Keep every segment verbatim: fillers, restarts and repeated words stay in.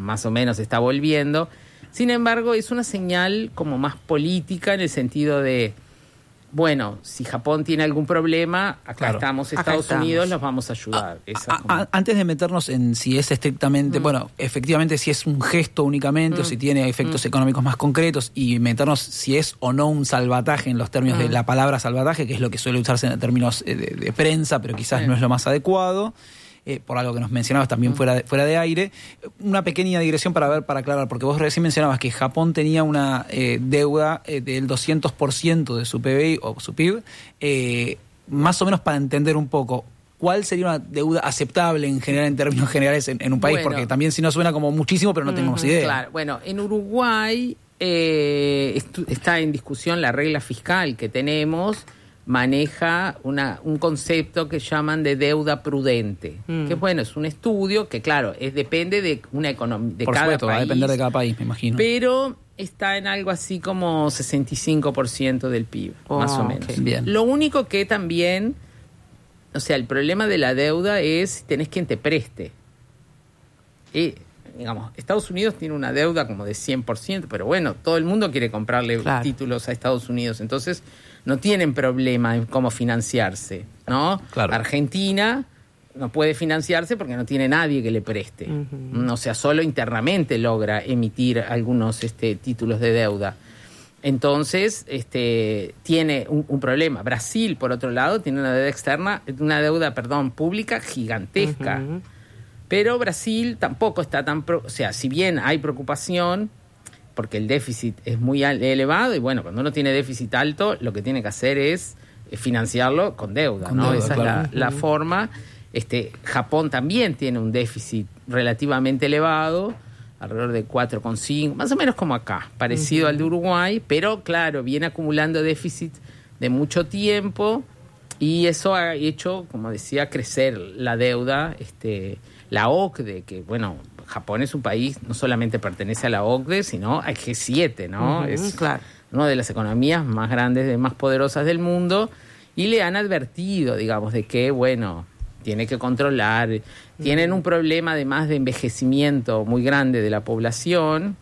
más o menos está volviendo. Sin embargo, es una señal como más política en el sentido de, bueno, si Japón tiene algún problema, acá claro, estamos, Estados acá estamos. Unidos los vamos a ayudar. A, Esa, a, como... a, antes de meternos en si es estrictamente, mm. bueno, efectivamente si es un gesto únicamente mm. o si tiene efectos mm. económicos más concretos y meternos si es o no un salvataje en los términos mm. de la palabra salvataje, que es lo que suele usarse en términos de, de prensa, pero quizás mm. no es lo más adecuado. Eh, por algo que nos mencionabas también mm. fuera, de, fuera de aire. Una pequeña digresión para ver, para aclarar, porque vos recién mencionabas que Japón tenía una eh, deuda eh, del doscientos por ciento de su P B I o su P I B, eh, más o menos para entender un poco, ¿cuál sería una deuda aceptable en general, en términos generales, en, en un país? Bueno, porque también si no suena como muchísimo, pero no mm, tenemos idea. Claro, bueno, en Uruguay eh, estu- está en discusión la regla fiscal que tenemos, maneja una, un concepto que llaman de deuda prudente, mm. que bueno, es un estudio que claro, es depende de una economía de Por cada supuesto, país. va a depender de cada país, me imagino. Pero está en algo así como sesenta y cinco por ciento del P I B, oh, más o menos. Okay. Bien. Lo único que también, o sea, el problema de la deuda es tenés quien te preste. Y, digamos, Estados Unidos tiene una deuda como de cien por ciento, pero bueno, todo el mundo quiere comprarle claro. títulos a Estados Unidos, entonces no tienen problema en cómo financiarse, ¿no? Claro. Argentina no puede financiarse porque no tiene nadie que le preste. Uh-huh. O sea, solo internamente logra emitir algunos este, títulos de deuda. Entonces, este, tiene un, un problema. Brasil, por otro lado, tiene una deuda externa, una deuda, perdón, pública gigantesca. Uh-huh. Pero Brasil tampoco está tan... Pro, o sea, si bien hay preocupación, porque el déficit es muy elevado, y bueno, cuando uno tiene déficit alto, lo que tiene que hacer es financiarlo con deuda, con ¿no? Deuda, Esa claro. es la, la uh-huh. forma. Este, Japón también tiene un déficit relativamente elevado, alrededor de cuatro coma cinco, más o menos como acá, parecido uh-huh. al de Uruguay, pero claro, viene acumulando déficit de mucho tiempo, y eso ha hecho, como decía, crecer la deuda. Este, la O C D E, que bueno, Japón es un país, no solamente pertenece a la O C D E, sino al G siete, ¿no? Uh-huh, es claro. una de las economías más grandes, más poderosas del mundo, y le han advertido, digamos, de que, bueno, tiene que controlar. Uh-huh. Tienen un problema, además, de envejecimiento muy grande de la población,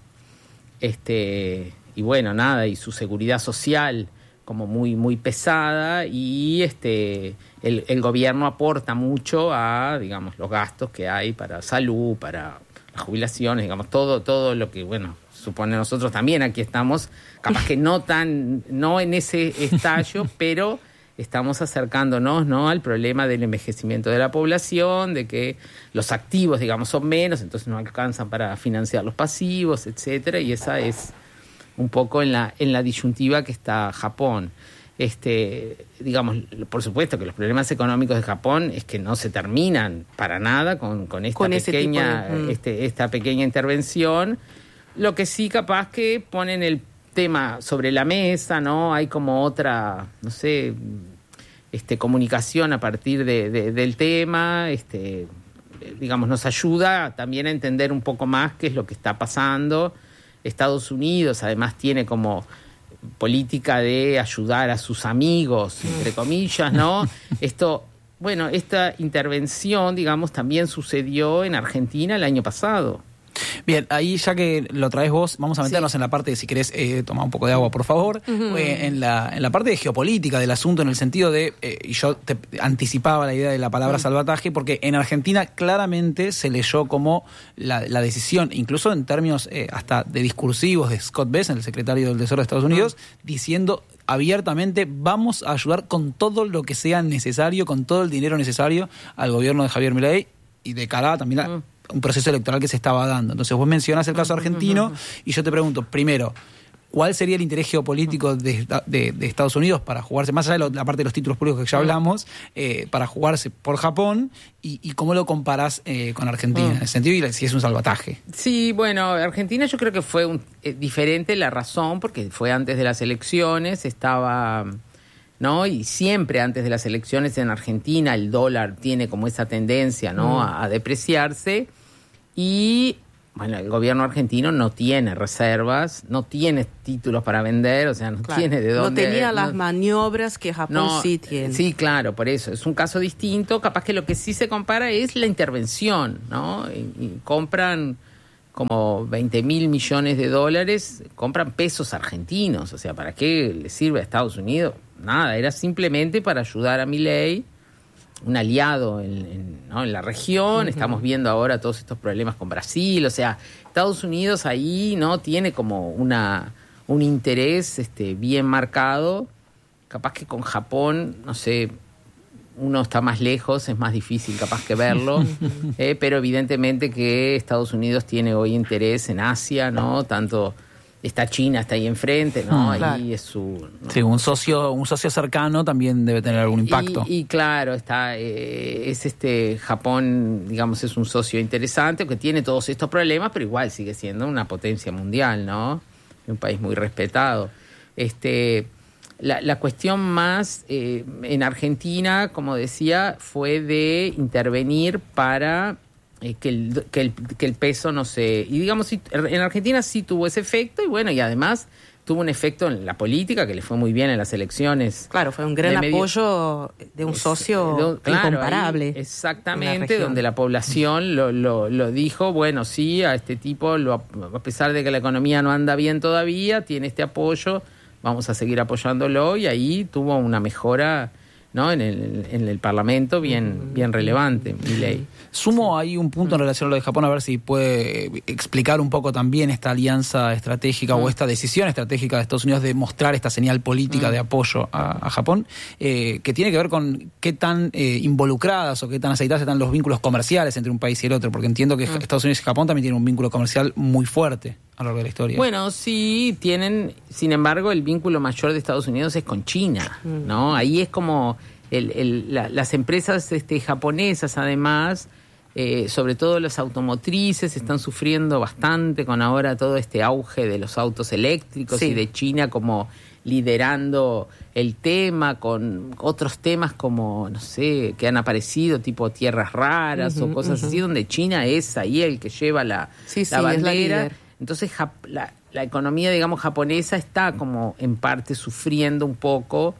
este, y bueno, nada, y su seguridad social como muy, muy pesada, y este... El, el gobierno aporta mucho a, digamos, los gastos que hay para salud, para las jubilaciones, digamos, todo, todo lo que, bueno, supone nosotros también aquí estamos, capaz que no tan, no en ese estallo, pero estamos acercándonos, ¿no?, al problema del envejecimiento de la población, de que los activos, digamos, son menos, entonces no alcanzan para financiar los pasivos, etcétera, y esa es un poco en la, en la disyuntiva que está Japón. Este, digamos, por supuesto que los problemas económicos de Japón es que no se terminan para nada con, con esta con pequeña de, mm. este, esta pequeña intervención. Lo que sí, capaz que ponen el tema sobre la mesa, ¿no? Hay como otra, no sé, este, comunicación a partir de, de, del tema, este, digamos, nos ayuda también a entender un poco más qué es lo que está pasando. Estados Unidos, además, tiene como política de ayudar a sus amigos, entre comillas, ¿no? Esto, bueno, esta intervención, digamos, también sucedió en Argentina el año pasado. Bien, ahí ya que lo traes vos, vamos a meternos sí. en la parte de, si querés eh, tomar un poco de agua, por favor, uh-huh. eh, en, la, en la parte de geopolítica del asunto, en el sentido de, eh, y yo te anticipaba la idea de la palabra uh-huh. salvataje, porque en Argentina claramente se leyó como la, la decisión, incluso en términos eh, hasta de discursivos, de Scott Bessent, el secretario del Tesoro de Estados Unidos, uh-huh. diciendo abiertamente, vamos a ayudar con todo lo que sea necesario, con todo el dinero necesario al gobierno de Javier Milei, y de cara también a uh-huh. un proceso electoral que se estaba dando. Entonces vos mencionás el caso argentino uh-huh. y yo te pregunto, primero, ¿cuál sería el interés geopolítico de, de, de Estados Unidos para jugarse, más allá de lo, la parte de los títulos públicos que ya hablamos, eh, para jugarse por Japón, y, y cómo lo comparás eh, con Argentina, uh-huh. en el sentido y si es un salvataje? Sí, bueno, Argentina yo creo que fue un, eh, diferente la razón, porque fue antes de las elecciones, estaba... ¿no? Y siempre antes de las elecciones en Argentina el dólar tiene como esa tendencia, ¿no? Mm. a, a depreciarse, y bueno, el gobierno argentino no tiene reservas, no tiene títulos para vender, o sea, no claro. tiene de dónde... No tenía no, las maniobras que Japón no, sí tiene. Sí, claro, por eso, es un caso distinto. Capaz que lo que sí se compara es la intervención, ¿no? Y, y compran como veinte mil millones de dólares, compran pesos argentinos. O sea, ¿para qué le sirve a Estados Unidos? Nada, era simplemente para ayudar a Milei, un aliado en, en, ¿no? en la región. Uh-huh. Estamos viendo ahora todos estos problemas con Brasil. O sea, Estados Unidos ahí no tiene como una un interés este, bien marcado. Capaz que con Japón, no sé, uno está más lejos, es más difícil capaz que verlo, eh, pero evidentemente que Estados Unidos tiene hoy interés en Asia, ¿no? Tanto está China, está ahí enfrente, ¿no? Mm, ahí claro. es su... ¿no? Sí, un socio, un socio cercano también debe tener algún impacto. Y, y claro, está eh, es este Japón, digamos, es un socio interesante que tiene todos estos problemas, pero igual sigue siendo una potencia mundial, ¿no? Un país muy respetado. Este... La, la cuestión más eh, en Argentina, como decía, fue de intervenir para eh, que, el, que, el, que el peso no se... Y digamos, en Argentina sí tuvo ese efecto y bueno, y además tuvo un efecto en la política que le fue muy bien en las elecciones. Claro, fue un gran medio, apoyo de un socio de un, claro, incomparable. Ahí, exactamente, la donde la población lo, lo, lo dijo, bueno, sí, a este tipo, lo, a pesar de que la economía no anda bien todavía, tiene este apoyo, vamos a seguir apoyándolo, y ahí tuvo una mejora, ¿no? En el, en el Parlamento bien, bien relevante, Milei. Sumo ahí un punto en relación a lo de Japón, a ver si puede explicar un poco también esta alianza estratégica mm. o esta decisión estratégica de Estados Unidos de mostrar esta señal política mm. de apoyo a, a Japón, eh, que tiene que ver con qué tan eh, involucradas o qué tan aceitadas están los vínculos comerciales entre un país y el otro, porque entiendo que mm. Estados Unidos y Japón también tienen un vínculo comercial muy fuerte a lo largo de la historia. Bueno, sí, tienen, sin embargo, el vínculo mayor de Estados Unidos es con China, mm. ¿no? Ahí es como el, el, la, las empresas este, japonesas, además, eh, sobre todo las automotrices, están sufriendo bastante con ahora todo este auge de los autos eléctricos sí. y de China como liderando el tema, con otros temas como, no sé, que han aparecido, tipo tierras raras uh-huh, o cosas uh-huh. así, donde China es ahí el que lleva la, sí, la sí, bandera. Es la Entonces la, la economía, digamos, japonesa está como en parte sufriendo un poco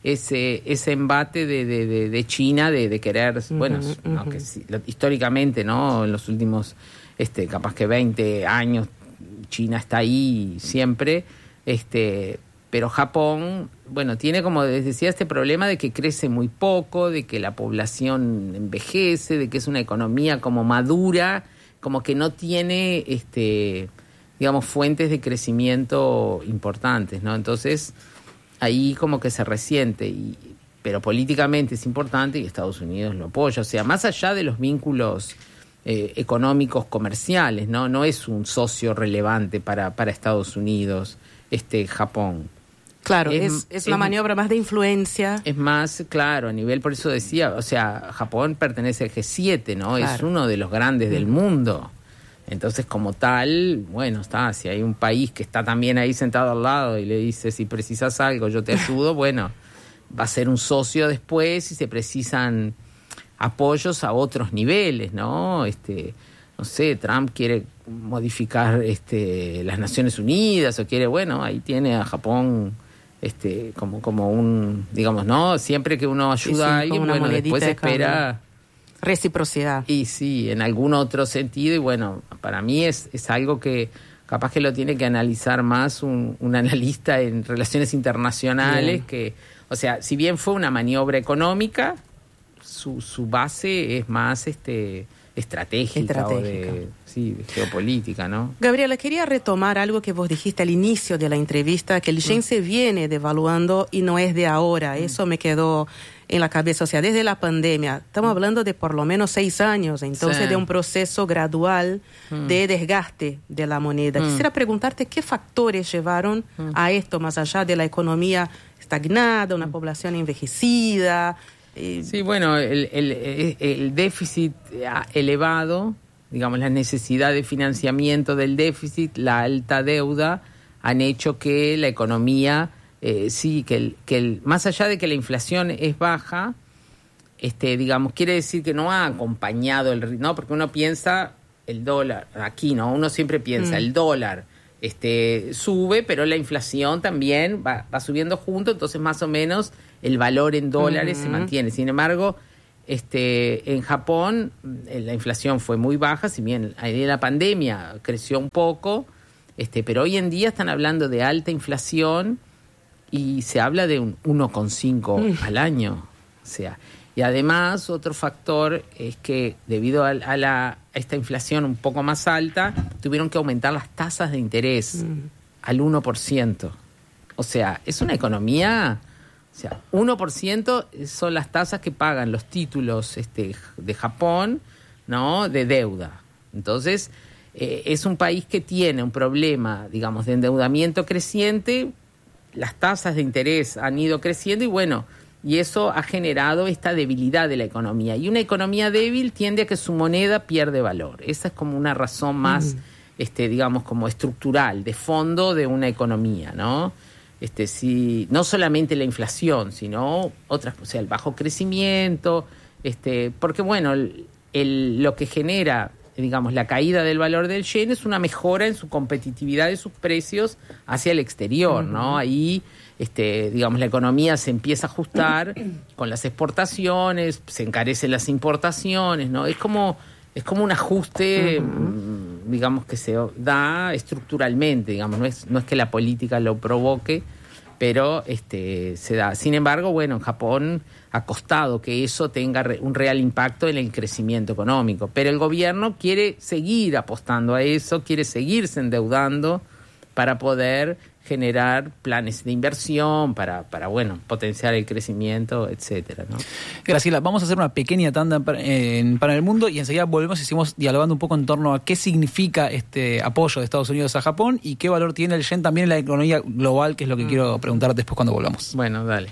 ese ese embate de, de, de, de China de, de querer, uh-huh, bueno, uh-huh. no, que sí, lo, históricamente, ¿no? En los últimos, este, capaz que veinte años, China está ahí siempre, este, pero Japón, bueno, tiene como les decía este problema de que crece muy poco, de que la población envejece, de que es una economía como madura, como que no tiene, este, digamos, fuentes de crecimiento importantes, ¿no? Entonces ahí como que se resiente, y, pero políticamente es importante y Estados Unidos lo apoya. O sea, más allá de los vínculos eh, económicos comerciales, ¿no? No es un socio relevante para, para Estados Unidos, este Japón. Claro, es, es, es una es, maniobra más de influencia. Es más, claro, a nivel, por eso decía, o sea, Japón pertenece al G siete, ¿no? Claro. Es uno de los grandes mm. del mundo. Entonces, como tal, bueno, está, si hay un país que está también ahí sentado al lado y le dice, si precisas algo, yo te ayudo, bueno, va a ser un socio después y se precisan apoyos a otros niveles, ¿no? Este, no sé, Trump quiere modificar este, las Naciones Unidas o quiere, bueno, ahí tiene a Japón este, como, como un, digamos, ¿no? Siempre que uno ayuda sí, sí, a alguien, bueno, después espera... Reciprocidad. Y sí, en algún otro sentido, y bueno, para mí es, es algo que capaz que lo tiene que analizar más un, un analista en relaciones internacionales, bien. que, o sea, si bien fue una maniobra económica, su, su base es más este estratégica, estratégica. O de, sí, de geopolítica, ¿no? Gabriela, quería retomar algo que vos dijiste al inicio de la entrevista, que el yen mm. se viene devaluando y no es de ahora. Mm. Eso me quedó en la cabeza, o sea, desde la pandemia, estamos hablando de por lo menos seis años, entonces sí. de un proceso gradual mm. de desgaste de la moneda. Mm. Quisiera preguntarte qué factores llevaron mm. a esto, más allá de la economía estagnada, una mm. población envejecida. Eh... Sí, bueno, el, el, el déficit elevado, digamos, la necesidad de financiamiento del déficit, la alta deuda, han hecho que la economía... Eh, sí, que, el, que el, más allá de que la inflación es baja, este, digamos, quiere decir que no ha acompañado el ritmo, ¿no? Porque uno piensa el dólar, aquí, ¿no? Uno siempre piensa, mm. el dólar este, sube, pero la inflación también va, va subiendo junto, entonces más o menos el valor en dólares mm-hmm. se mantiene. Sin embargo, Este, en Japón la inflación fue muy baja, si bien en la pandemia creció un poco, este, pero hoy en día están hablando de alta inflación y se habla de un uno coma cinco mm. al año. O sea, y además otro factor es que debido a, a, la, a esta inflación un poco más alta, tuvieron que aumentar las tasas de interés mm. al uno por ciento. O sea, es una economía... O sea, uno por ciento son las tasas que pagan los títulos este, de Japón, ¿no?, de deuda. Entonces, eh, es un país que tiene un problema, digamos, de endeudamiento creciente, las tasas de interés han ido creciendo y bueno, y eso ha generado esta debilidad de la economía. Y una economía débil tiende a que su moneda pierde valor. Esa es como una razón más, mm. este, digamos, como estructural, de fondo de una economía, ¿no? Este, si, no solamente la inflación, sino otras, o sea, el bajo crecimiento, este, porque bueno, el, el, lo que genera, digamos, la caída del valor del yen es una mejora en su competitividad de sus precios hacia el exterior, ¿no? Ahí, este, digamos, la economía se empieza a ajustar con las exportaciones, se encarecen las importaciones, ¿no? Es como, es como un ajuste, uh-huh. digamos, que se da estructuralmente, digamos, no es, no es que la política lo provoque, pero este, se da. Sin embargo, bueno, en Japón ha costado que eso tenga re, un real impacto en el crecimiento económico, pero el gobierno quiere seguir apostando a eso, quiere seguirse endeudando para poder generar planes de inversión, para, para bueno, potenciar el crecimiento, etcétera, ¿no? Graciela, vamos a hacer una pequeña tanda en Para el Mundo y enseguida volvemos y seguimos dialogando un poco en torno a qué significa este apoyo de Estados Unidos a Japón y qué valor tiene el yen también en la economía global, que es lo que mm. quiero preguntar después cuando volvamos. Bueno, dale.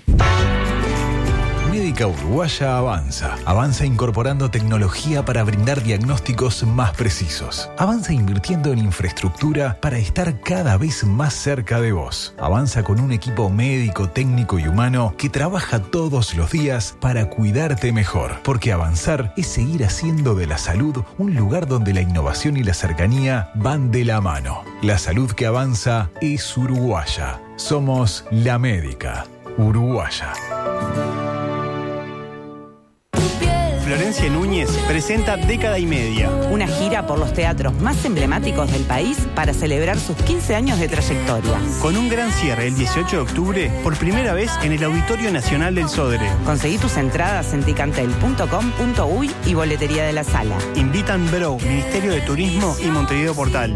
Médica Uruguaya avanza. Avanza incorporando tecnología para brindar diagnósticos más precisos. Avanza invirtiendo en infraestructura para estar cada vez más cerca de vos. Avanza con un equipo médico, técnico y humano que trabaja todos los días para cuidarte mejor. Porque avanzar es seguir haciendo de la salud un lugar donde la innovación y la cercanía van de la mano. La salud que avanza es uruguaya. Somos la Médica Uruguaya. Florencia Núñez presenta Década y Media. Una gira por los teatros más emblemáticos del país para celebrar sus quince años de trayectoria. Con un gran cierre el dieciocho de octubre, por primera vez en el Auditorio Nacional del Sodre. Conseguí tus entradas en ticantel punto com punto uy y boletería de la sala. Invitan Bro, Ministerio de Turismo y Montevideo Portal.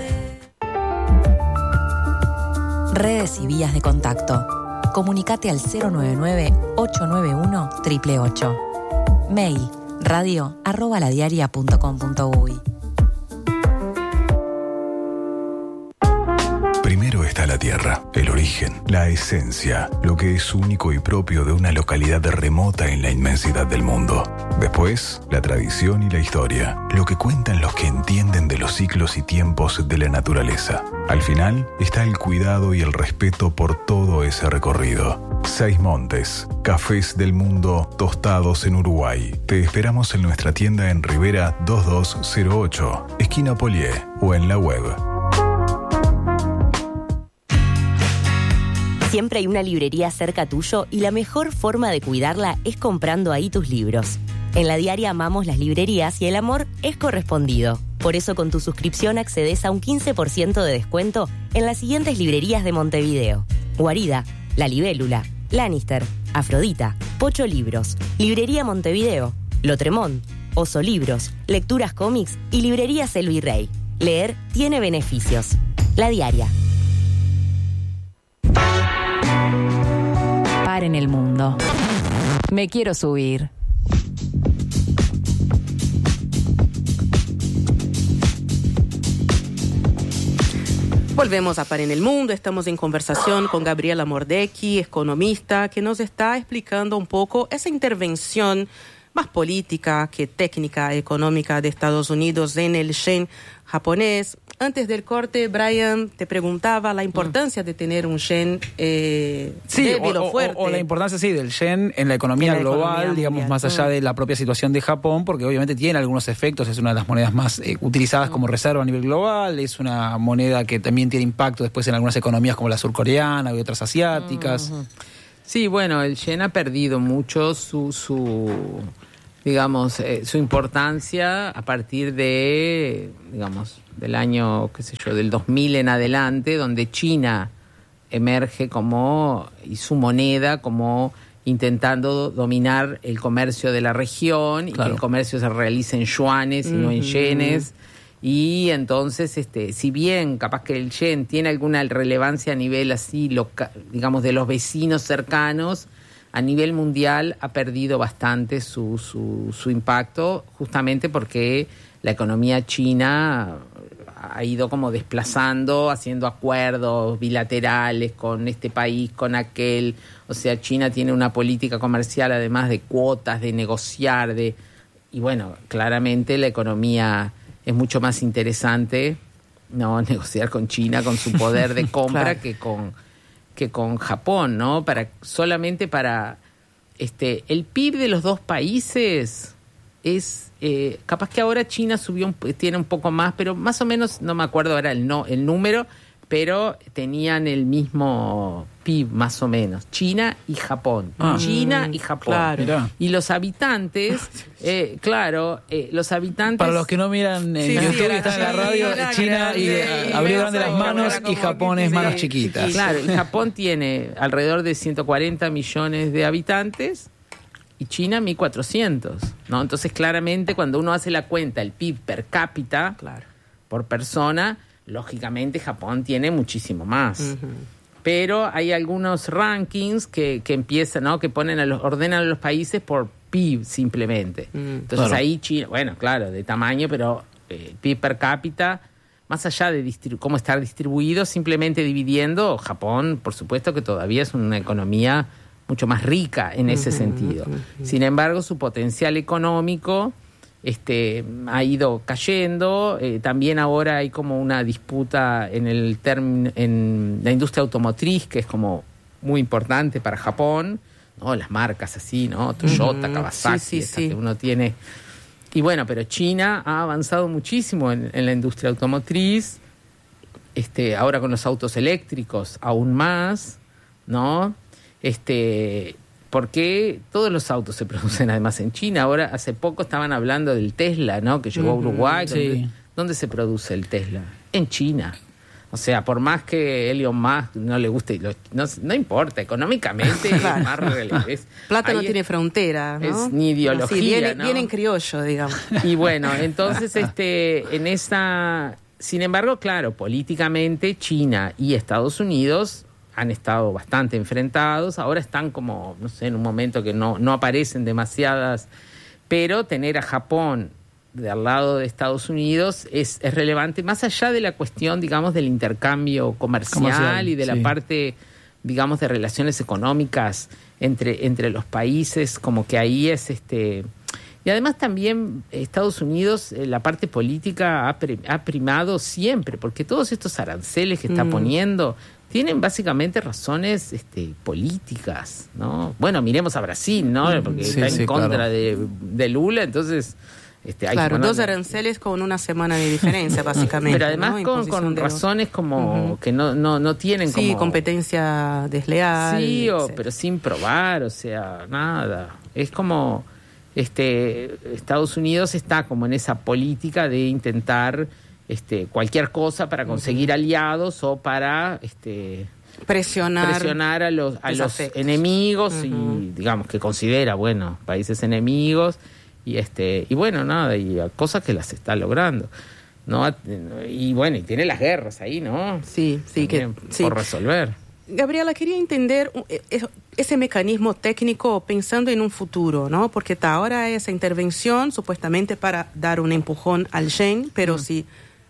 Redes y vías de contacto. Comunicate al cero nueve nueve, ocho nueve uno, ocho ocho ocho. Mail radio arroba ladiaria punto com punto uy. Primero está la tierra, el origen, la esencia, lo que es único y propio de una localidad remota en la inmensidad del mundo. Después, la tradición y la historia, lo que cuentan los que entienden de los ciclos y tiempos de la naturaleza. Al final está el cuidado y el respeto por todo ese recorrido. Seis Montes, cafés del mundo tostados en Uruguay. Te esperamos en nuestra tienda en Rivera dos dos cero ocho, esquina Polié, o en la web. Siempre hay una librería cerca tuyo y la mejor forma de cuidarla es comprando ahí tus libros. En La Diaria amamos las librerías y el amor es correspondido. Por eso con tu suscripción accedes a un quince por ciento de descuento en las siguientes librerías de Montevideo: Guarida, La Libélula, Lannister, Afrodita, Pocho Libros, Librería Montevideo, Lotremont, Oso Libros, Lecturas Cómics y Librería Selvi Rey. Leer tiene beneficios. La Diaria. En el mundo. Me quiero subir. Volvemos a Par en el Mundo. Estamos en conversación con Gabriela Mordecki, economista, que nos está explicando un poco esa intervención más política que técnica económica de Estados Unidos en el yen japonés. Antes del corte, Brian te preguntaba la importancia de tener un yen eh, sí, débil o, o fuerte. O, o la importancia, sí, del yen en la economía en la global, economía digamos, mundial. Más allá de la propia situación de Japón, porque obviamente tiene algunos efectos, es una de las monedas más eh, utilizadas como reserva a nivel global, es una moneda que también tiene impacto después en algunas economías como la surcoreana y otras asiáticas. Uh-huh. Sí, bueno, el yen ha perdido mucho su... su digamos, eh, su importancia a partir de, digamos, del año, qué sé yo, del dos mil en adelante, donde China emerge como, y su moneda como intentando dominar el comercio de la región, claro, y que el comercio se realice en yuanes y uh-huh. no en yenes. Y entonces, este, si bien capaz que el yen tiene alguna relevancia a nivel así, loca, digamos, de los vecinos cercanos, a nivel mundial ha perdido bastante su, su, su impacto, justamente porque la economía china ha ido como desplazando, haciendo acuerdos bilaterales con este país, con aquel. O sea, China tiene una política comercial además de cuotas, de negociar, de y bueno, claramente la economía es mucho más interesante, no negociar con China, con su poder de compra, claro, que con que con Japón, ¿no? Para solamente para este el P I B de los dos países es eh, capaz que ahora China subió un, tiene un poco más, pero más o menos no me acuerdo ahora el no el número, pero tenían el mismo P I B más o menos, China y Japón, ah, China y Japón, claro. Y los habitantes, eh, claro, eh, los habitantes. Para los que no miran en sí, YouTube, sí, están en la radio, sí, China y eh, abrió grande las manos y Japón es manos chiquitas. Claro, y Japón tiene alrededor de ciento cuarenta millones de habitantes. Y China mil cuatrocientos, ¿no? Entonces, claramente, cuando uno hace la cuenta, el P I B per cápita, claro, por persona, lógicamente Japón tiene muchísimo más. Uh-huh. Pero hay algunos rankings que, que empiezan, ¿no? Que ponen a los, ordenan a los países por P I B simplemente. Uh-huh. Entonces, claro, ahí China, bueno, claro, de tamaño, pero eh, P I B per cápita, más allá de distribu- cómo estar distribuido, simplemente dividiendo, Japón, por supuesto que todavía es una economía mucho más rica en ese uh-huh, sentido. Uh-huh. Sin embargo, su potencial económico este, ha ido cayendo. Eh, también ahora hay como una disputa en el term- en la industria automotriz, que es como muy importante para Japón, ¿no? Las marcas así, ¿no? Toyota, uh-huh, Kawasaki, sí, sí, sí, que uno tiene. Y bueno, pero China ha avanzado muchísimo en, en la industria automotriz. Este, ahora con los autos eléctricos aún más, ¿no? Este, porque todos los autos se producen además en China. Ahora, hace poco estaban hablando del Tesla, ¿no? Que llegó uh-huh, a Uruguay. Sí. ¿Dónde, ¿Dónde se produce el Tesla? En China. O sea, por más que Elon Musk no le guste, lo, no, no importa, económicamente claro, es más relevante. Plata no es, tiene frontera, ¿no? Es ni ideología, sí, viene, ¿no? Viene en criollo, digamos. Y bueno, entonces, este, en esa... Sin embargo, claro, políticamente China y Estados Unidos han estado bastante enfrentados, ahora están como, no sé, en un momento que no, no aparecen demasiadas, pero tener a Japón de al lado de Estados Unidos es, es relevante, más allá de la cuestión, digamos, del intercambio comercial, comercial y de la sí. parte, digamos, de relaciones económicas entre, entre los países, como que ahí es este... Y además también Estados Unidos, eh, la parte política ha, pre, ha primado siempre, porque todos estos aranceles que está mm. poniendo tienen básicamente razones este, políticas, ¿no? Bueno, miremos a Brasil, ¿no? Porque sí, está en sí, contra claro. de, de Lula, entonces... Este, hay claro, que dos aranceles con una semana de diferencia, básicamente. Pero además ¿no? con, con razones como uh-huh. que no, no, no tienen sí, como... Sí, competencia desleal. Sí, o, pero sin probar, o sea, nada. Es como... este Estados Unidos está como en esa política de intentar este cualquier cosa para conseguir uh-huh. aliados o para este presionar presionar a los a los enemigos uh-huh. y digamos que considera bueno países enemigos y este y bueno nada y cosas que las está logrando, no y bueno y tiene las guerras ahí, ¿no? Sí, sí También que sí. por resolver. Gabriela, quería entender ese mecanismo técnico pensando en un futuro, ¿no? Porque hasta ahora esa intervención supuestamente para dar un empujón al yen, pero mm. si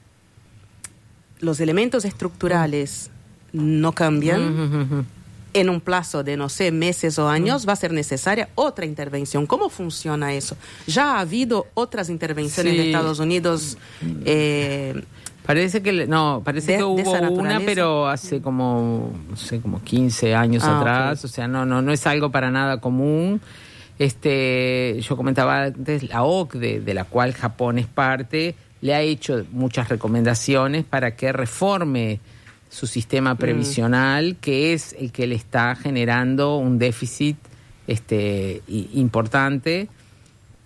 los elementos estructurales mm. no cambian, mm-hmm. en un plazo de, no sé, meses o años, mm. va a ser necesaria otra intervención. ¿Cómo funciona eso? ¿Ya ha habido otras intervenciones sí. de Estados Unidos? Eh, Parece que no, parece de, que hubo una, pero hace como, no sé, como quince años ah, atrás, okay. o sea, no, no, no es algo para nada común. Este, yo comentaba antes, la O C D E, de la cual Japón es parte, le ha hecho muchas recomendaciones para que reforme su sistema previsional, mm. que es el que le está generando un déficit este importante.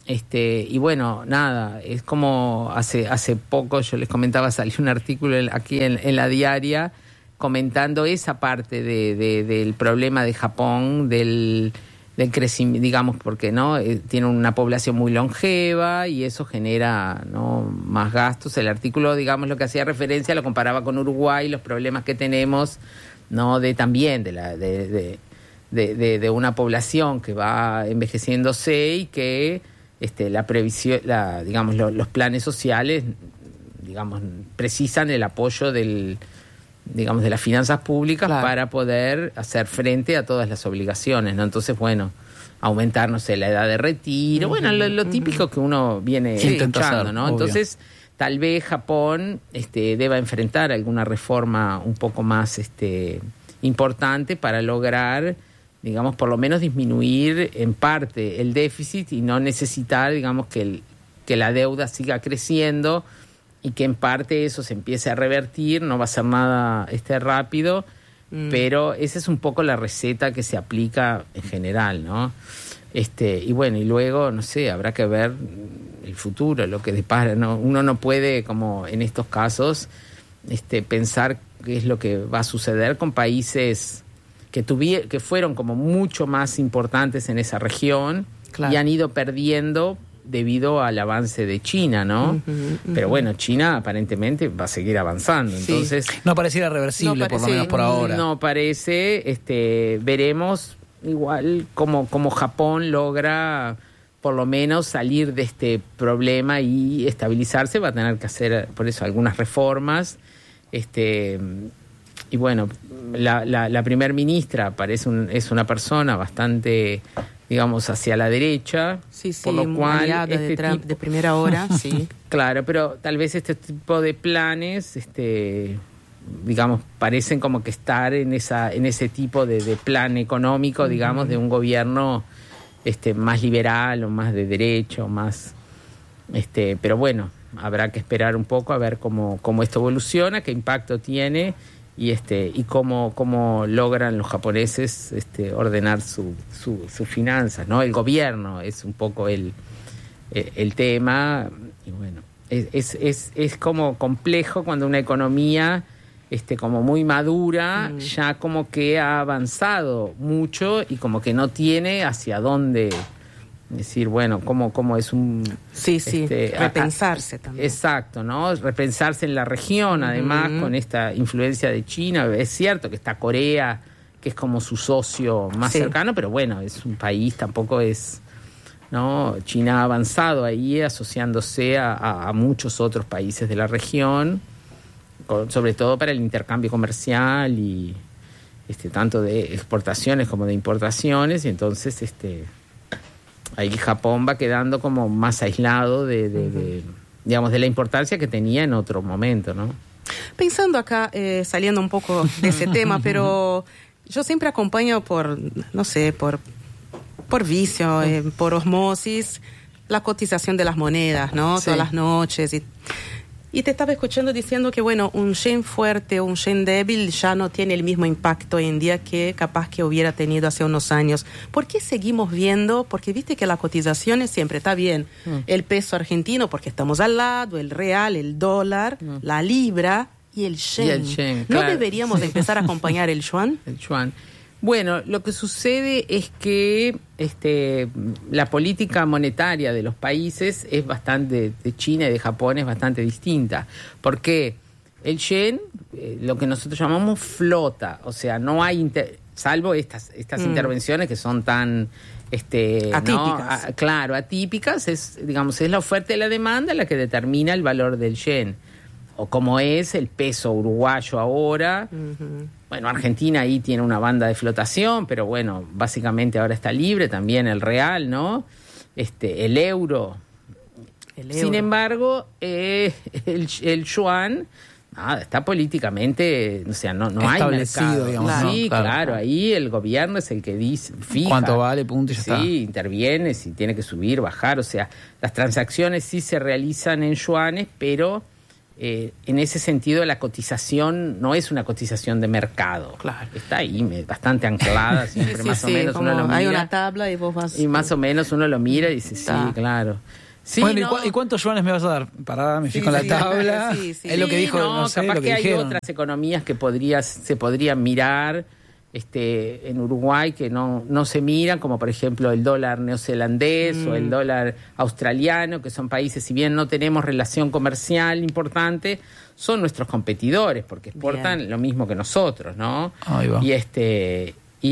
Este, y bueno, nada, es como hace hace poco yo les comentaba, salió un artículo aquí en, en la diaria comentando esa parte de, de, del problema de Japón, del, del crecimiento, digamos, porque no eh, tiene una población muy longeva y eso genera no más gastos. El artículo, digamos, lo que hacía referencia, lo comparaba con Uruguay, los problemas que tenemos, no de también de la de, de, de, de, de una población que va envejeciéndose y que Este, la previsión, la, digamos, lo, los planes sociales, digamos, precisan el apoyo del, digamos, de las finanzas públicas, claro, para poder hacer frente a todas las obligaciones, ¿no? Entonces, bueno, aumentar, no sé, la edad de retiro, uh-huh, bueno, lo, lo típico uh-huh. que uno viene sí, escuchando, ¿no? Obvio. Entonces, tal vez Japón, este, deba enfrentar alguna reforma un poco más, este, importante para lograr, digamos, por lo menos disminuir en parte el déficit y no necesitar, digamos, que, el, que la deuda siga creciendo y que en parte eso se empiece a revertir. No va a ser nada este, rápido, mm. pero esa es un poco la receta que se aplica en general, ¿no? Este, y bueno, y luego, no sé, habrá que ver el futuro, lo que depara, ¿no? Uno no puede, como en estos casos, este, pensar qué es lo que va a suceder con países que tuvi- que fueron como mucho más importantes en esa región, claro, y han ido perdiendo debido al avance de China, ¿no? Uh-huh, uh-huh. Pero bueno, China aparentemente va a seguir avanzando, sí. Entonces no pareciera reversible, no parece, por lo menos por ahora. No parece, este, veremos igual como, como Japón logra por lo menos salir de este problema y estabilizarse. Va a tener que hacer por eso algunas reformas, este... Y bueno, la, la, la primer ministra parece un, es una persona bastante, digamos, hacia la derecha. Sí, sí, por lo cual este de, Trump, tipo, de primera hora, sí. Claro, pero tal vez este tipo de planes, este, digamos, parecen como que estar en esa en ese tipo de, de plan económico, uh-huh, digamos, de un gobierno este, más liberal o más de derecha o más... este, pero bueno, habrá que esperar un poco a ver cómo, cómo esto evoluciona, qué impacto tiene... y este y cómo cómo logran los japoneses este ordenar su, su, sus finanzas, ¿no? El gobierno es un poco el el, el tema, y bueno, es, es es es como complejo cuando una economía este como muy madura mm. ya como que ha avanzado mucho y como que no tiene hacia dónde decir, bueno, cómo, cómo es un... Sí, sí, este, repensarse a, también. Exacto, ¿no? Repensarse en la región, además, uh-huh, con esta influencia de China. Es cierto que está Corea, que es como su socio más sí. cercano, pero bueno, es un país, tampoco es... ¿no? China ha avanzado ahí, asociándose a, a, a muchos otros países de la región, con, sobre todo para el intercambio comercial y este tanto de exportaciones como de importaciones, y entonces... este ahí Japón va quedando como más aislado de, de, de, digamos, de la importancia que tenía en otro momento, ¿no? Pensando acá, eh, saliendo un poco de ese tema, pero yo siempre acompaño por, no sé, por, por vicio, eh, por osmosis, la cotización de las monedas, ¿no? Sí. Todas las noches. Y, y te estaba escuchando diciendo que, bueno, un yen fuerte o un yen débil ya no tiene el mismo impacto hoy en día que capaz que hubiera tenido hace unos años. ¿Por qué seguimos viendo? Porque viste que la cotización siempre está bien. Mm. El peso argentino, porque estamos al lado, el real, el dólar, mm. la libra y el yen. Y el yen, ¿No claro. deberíamos empezar a acompañar el yuan? El yuan. Bueno, lo que sucede es que este, la política monetaria de los países es bastante, de China y de Japón es bastante distinta. Porque el yen, eh, lo que nosotros llamamos flota, o sea, no hay, inter, salvo estas, estas mm. intervenciones que son tan... Este, atípicas. ¿no? A, claro, atípicas, es, digamos, es la oferta y la demanda la que determina el valor del yen. O como es el peso uruguayo ahora. Uh-huh. Bueno, Argentina ahí tiene una banda de flotación, pero bueno, básicamente ahora está libre, también el real, ¿no? Este, el euro. El euro. Sin embargo, eh, el, el yuan, nada, está políticamente, o sea, no, no hay mercado. Digamos, claro, sí, ¿no? claro, claro, ahí el gobierno es el que dice, fija. ¿Cuánto vale? Punto y ya sí, está. Sí, interviene, si tiene que subir, bajar, o sea, las transacciones sí se realizan en yuanes, pero... eh, en ese sentido la cotización no es una cotización de mercado. Claro. Está ahí me- bastante anclada, siempre Sí, sí, más o sí, menos como uno lo mira. hay una tabla y vos vas... Y más o menos uno lo mira y dice, sí, Está. claro. Sí, bueno, ¿y, no. cu- ¿y cuántos yuanes me vas a dar? Pará, me Sí, fijo en sí, la tabla. sí, sí. Es lo que Sí, dijo, no, sé, capaz lo que, que hay dijeron. otras economías que podrías, se podrían mirar este, en Uruguay que no, no se miran, como por ejemplo el dólar neozelandés Mm. o el dólar australiano, que son países, si bien no tenemos relación comercial importante, son nuestros competidores, porque exportan Bien. lo mismo que nosotros, ¿no? Ahí va. Y este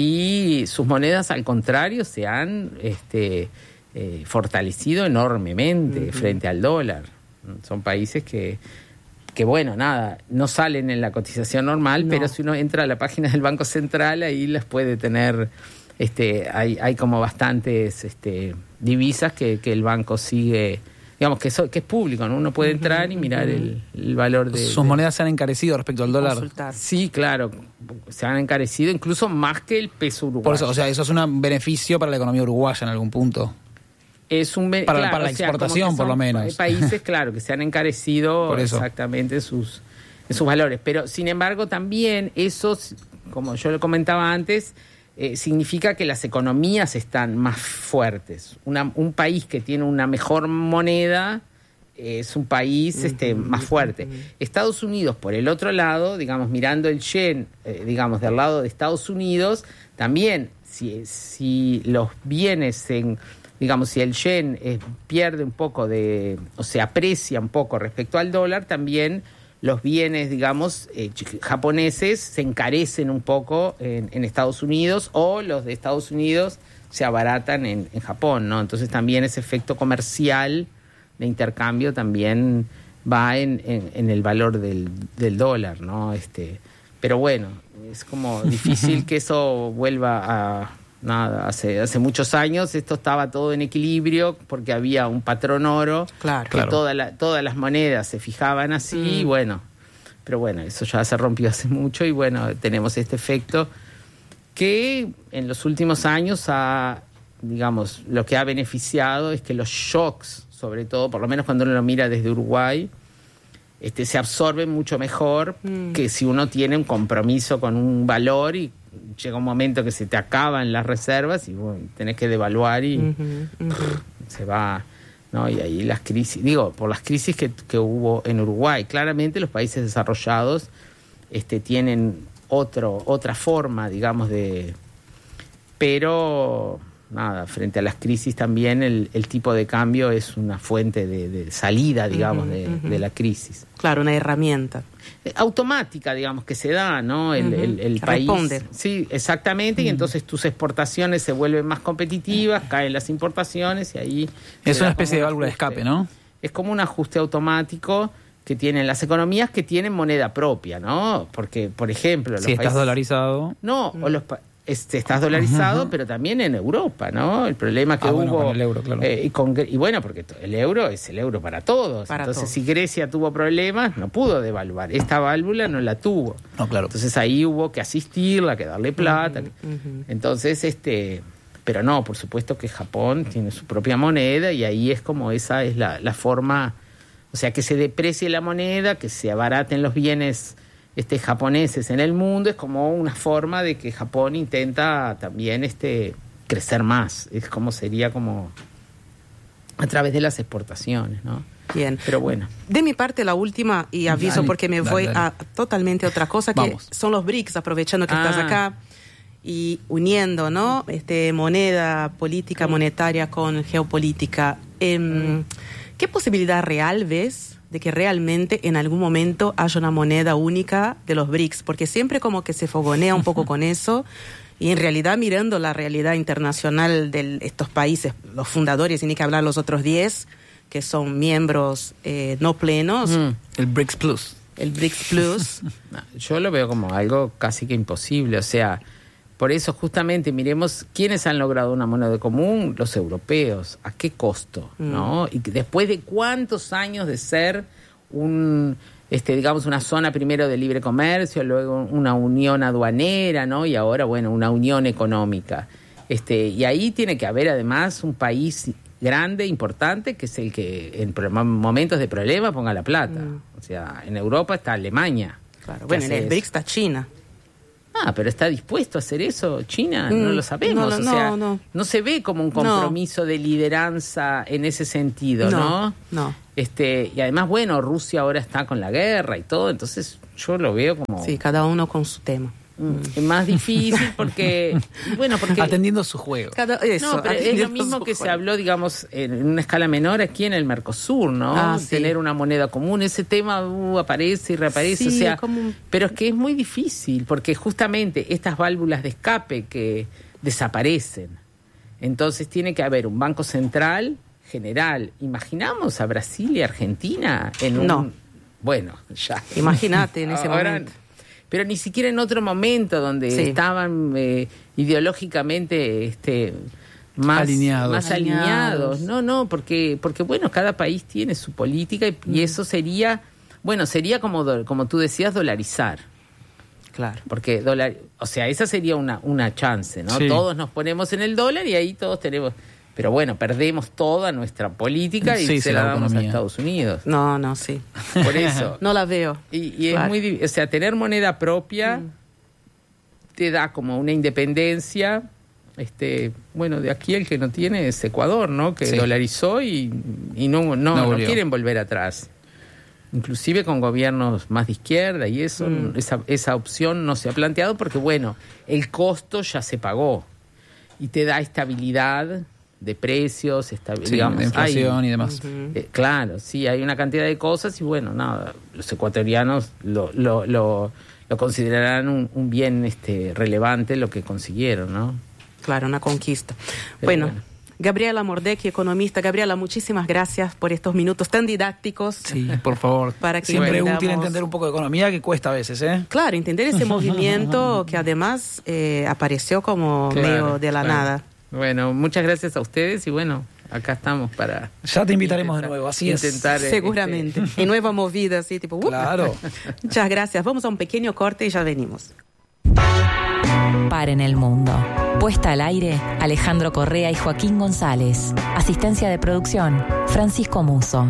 y sus monedas, al contrario, se han este, eh, fortalecido enormemente frente al dólar. Son países que, que, bueno, nada, no salen en la cotización normal, No. pero si uno entra a la página del Banco Central, ahí las puede tener, este, hay, hay como bastantes este, divisas que, que el banco sigue, digamos, que, eso, que es público, ¿no? Uno puede entrar y mirar el, el valor de... Sus de- monedas se han encarecido respecto al dólar. Consultar. Sí, claro, se han encarecido incluso más que el peso uruguayo. Por eso, o sea, eso es un beneficio para la economía uruguaya en algún punto. Es un be- Para- claro, para la o sea, exportación, como que por lo son menos. países, claro, que se han encarecido Por eso. exactamente sus, sus valores. Pero, sin embargo, también eso, como yo lo comentaba antes, eh, significa que las economías están más fuertes. Una- un país que tiene una mejor moneda eh, es un país este, más fuerte. Estados Unidos, por el otro lado, digamos, mirando el yen, eh, digamos, del lado de Estados Unidos, también, si, si los bienes en... digamos, si el yen eh, pierde un poco de, o se aprecia un poco respecto al dólar, también los bienes, digamos, eh, ch- japoneses se encarecen un poco en, en Estados Unidos, o los de Estados Unidos se abaratan en, en Japón, ¿no? Entonces también ese efecto comercial de intercambio también va en, en, en el valor del, del dólar, ¿no? Este, pero bueno, es como difícil que eso vuelva a... Nada, hace, hace muchos años esto estaba todo en equilibrio porque había un patrón oro, Claro. que Claro. toda la- todas las monedas se fijaban así, Mm. y bueno, pero bueno, eso ya se rompió hace mucho y bueno, tenemos este efecto que en los últimos años ha, digamos, lo que ha beneficiado es que los shocks, sobre todo, por lo menos cuando uno lo mira desde Uruguay, este, se absorben mucho mejor Mm. que si uno tiene un compromiso con un valor y llega un momento que se te acaban las reservas y bueno, tenés que devaluar y Ujú, ujú. se va, ¿no? Y ahí las crisis, digo, por las crisis que, que hubo en Uruguay, claramente los países desarrollados este, tienen otro, otra forma, digamos, de... Pero, nada, frente a las crisis también el, el tipo de cambio es una fuente de, de salida, digamos, de, de la crisis. Claro, una herramienta. Eh, automática, digamos, que se da, ¿no? El, Ujú. el, el país. Responde. Sí, exactamente, y entonces tus exportaciones se vuelven más competitivas, caen las importaciones y ahí... Es se una da especie como de un válvula de ajuste. escape, ¿no? Es como un ajuste automático que tienen las economías que tienen moneda propia, ¿no? Porque, por ejemplo... Los Si estás países- dolarizado. No, o los pa- este, estás dolarizado, pero también en Europa, ¿no? El problema que Ah, hubo... bueno, con el euro, claro. eh, y, con Gre- y bueno, porque to- el euro es el euro para todos. Para Entonces, todos. si Grecia tuvo problemas, no pudo devaluar. Esta válvula no la tuvo. No, claro. Entonces ahí hubo que asistirla, que darle plata. que- ujú. Entonces, este... Pero no, por supuesto que Japón tiene su propia moneda y ahí es como esa es la, la forma... O sea, que se deprecie la moneda, que se abaraten los bienes este, japoneses en el mundo, es como una forma de que Japón intenta también este, crecer más. Es como sería como a través de las exportaciones, ¿no? Bien. Pero bueno. De mi parte, la última, y aviso Dale, porque me dale, voy dale. a totalmente otra cosa, que Vamos. son los B R I C S, aprovechando que estás Ah. acá y uniendo, ¿no? Este, moneda, política monetaria con geopolítica. Em, ¿Qué posibilidad real ves de que realmente en algún momento haya una moneda única de los B R I C S? Porque siempre como que se fogonea un poco con eso. Y en realidad, mirando la realidad internacional de estos países, los fundadores, y ni que hablar los otros diez, que son miembros eh, no plenos, Mm. El B R I C S Plus. el B R I C S Plus. No, yo lo veo como algo casi que imposible. O sea, por eso justamente miremos quiénes han logrado una moneda común, los europeos, a qué costo, ¿no? Y que después de cuántos años de ser un, este, digamos, una zona primero de libre comercio, luego una unión aduanera, ¿no? Y ahora, bueno, una unión económica. Este, y ahí tiene que haber además un país grande, importante, que es el que en pro- momentos de problema ponga la plata. Mm. O sea, en Europa está Alemania. Claro. Bueno, en el B R I C S está China. Ah, pero ¿está dispuesto a hacer eso China? Mm, No lo sabemos. no, o no, sea, no. no se ve como un compromiso de lideranza en ese sentido, ¿no? No, no. Este, y además, bueno, Rusia ahora está con la guerra y todo, entonces yo lo veo como Sí, cada uno con su tema. mm, más difícil porque, bueno, porque... Atendiendo su juego. Cada, eso, No, pero es lo atendiendo mismo su que se juego. habló, digamos, en una escala menor aquí en el Mercosur, ¿no? Ah, sí. Tener una moneda común, ese tema uh, aparece y reaparece, Sí, o sea, como un- pero es que es muy difícil, porque justamente estas válvulas de escape que desaparecen, entonces tiene que haber un banco central general. ¿Imaginamos a Brasil y Argentina en un... No. Bueno, ya. Imagínate en ese Ahora, momento. pero ni siquiera en otro momento donde Sí. estaban eh, ideológicamente este, más Alineados. más Alineados. alineados. No, no, porque, porque bueno, cada país tiene su política y, y eso sería, bueno, sería como, do- como tú decías, dolarizar. Claro. Porque dólar, o sea, esa sería una, una chance, ¿no? Sí. Todos nos ponemos en el dólar y ahí todos tenemos... Pero bueno, perdemos toda nuestra política y Sí, se sí, la la damos a autonomía. Estados Unidos. No, no, sí. Por eso. No la veo. Y, y es Claro. muy... di- O sea, tener moneda propia te da como una independencia. Este, bueno, de aquí el que no tiene es Ecuador, ¿no? Que Sí. dolarizó y, y no, no, No no volvió. quieren volver atrás. Inclusive con gobiernos más de izquierda y eso, Mm. esa, esa opción no se ha planteado porque, bueno, el costo ya se pagó y te da estabilidad de precios, esta- Sí, digamos, de inflación hay- y demás. eh, claro, sí, hay una cantidad de cosas y bueno, nada, los ecuatorianos lo, lo, lo, lo considerarán un, un bien este, relevante lo que consiguieron, ¿no? Claro, una conquista. Pero Bueno, bueno. Gabriela Mordecki, economista. Gabriela, muchísimas gracias por estos minutos tan didácticos. Sí, por favor. Para que Siempre entendamos- útil entender un poco de economía, que cuesta a veces, ¿eh? Claro, entender ese movimiento que además eh, apareció como Claro, medio de la claro. nada. Bueno, muchas gracias a ustedes y bueno, acá estamos para... Ya te invitaremos intentar- de nuevo, así es. intentar, eh, Seguramente. este, En nueva movida, así, tipo... ¡uh! Claro. Muchas gracias. Vamos a un pequeño corte y ya venimos. Par en el mundo. Puesta al aire, Alejandro Correa y Joaquín González. Asistencia de producción, Francisco Muso.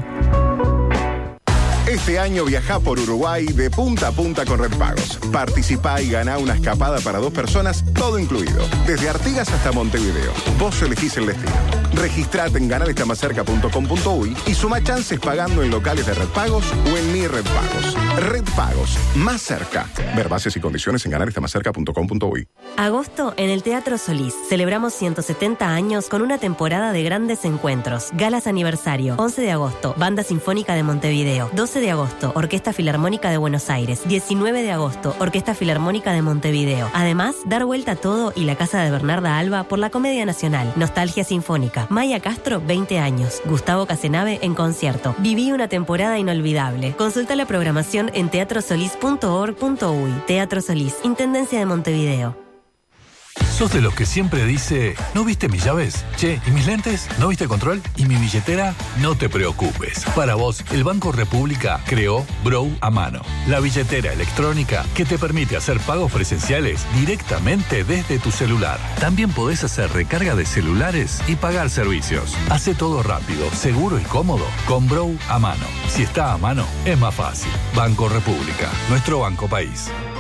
Este año viajá por Uruguay de punta a punta con Red Pagos. Participá y ganá una escapada para dos personas, todo incluido. Desde Artigas hasta Montevideo. Vos elegís el destino. Registrate en ganar está más cerca punto com punto uy y suma chances pagando en locales de Red Pagos o en Mi Red Pagos. Red Pagos, más cerca. Ver bases y condiciones en ganar está más cerca punto com punto uy. Agosto en el Teatro Solís. Celebramos ciento setenta años con una temporada de grandes encuentros. Galas aniversario. once de agosto, Banda Sinfónica de Montevideo. doce de agosto, Orquesta Filarmónica de Buenos Aires. diecinueve de agosto, Orquesta Filarmónica de Montevideo. Además, dar vuelta a todo y la casa de Bernarda Alba por la Comedia Nacional. Nostalgia Sinfónica. Maya Castro, veinte años. Gustavo Casenave en concierto. Viví una temporada inolvidable. Consulta la programación en teatro solís punto org punto uy. Teatro Solís, Intendencia de Montevideo. ¿Sos de los que siempre dice, ¿no viste mis llaves? Che, ¿y mis lentes? ¿No viste control? ¿Y mi billetera? No te preocupes. Para vos, el Banco República creó Brow a mano, la billetera electrónica que te permite hacer pagos presenciales directamente desde tu celular. También podés hacer recarga de celulares y pagar servicios. Hace todo rápido, seguro y cómodo con Brow a mano. Si está a mano, es más fácil. Banco República, nuestro banco país.